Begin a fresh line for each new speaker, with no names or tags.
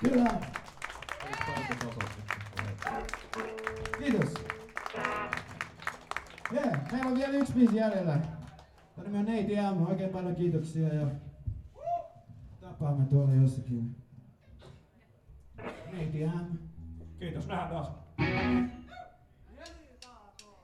Kyllä. Kiitos. Meillä on vielä yksi biisi jäljellä. Tämä nimi on Neiti M. Oikein paljon kiitoksia ja tapaamme tuolla jossakin. Neiti M.
Kiitos, nähdään taas.